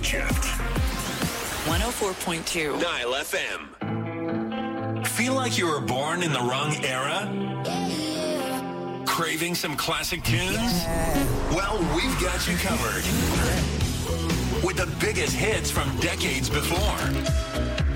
Shift. 104.2 Nile FM. Feel like you were born in the wrong era? Craving some classic tunes? Well, we've got you covered. With the biggest hits from decades before.